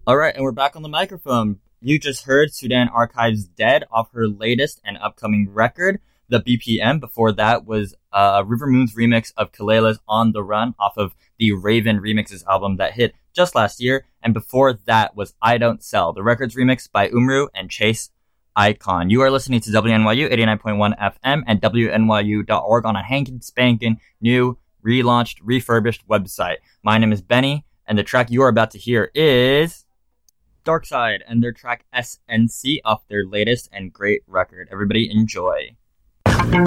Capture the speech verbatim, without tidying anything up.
All right, and we're back on the microphone. You just heard Sudan Archives Dead off her latest and upcoming record, The B P M. Before that was uh, River Moon's remix of Kalela's On the Run off of the Raven Remixes album that hit just last year. And before that was I Don't Sell, the record's remix by Umru and Chase Icon. You are listening to W N Y U eighty-nine point one F M and W N Y U dot org on a hankin' spankin' new, relaunched, refurbished website. My name is Benny, and the track you are about to hear is Darkside and their track S N C off their latest and great record. Everybody enjoy.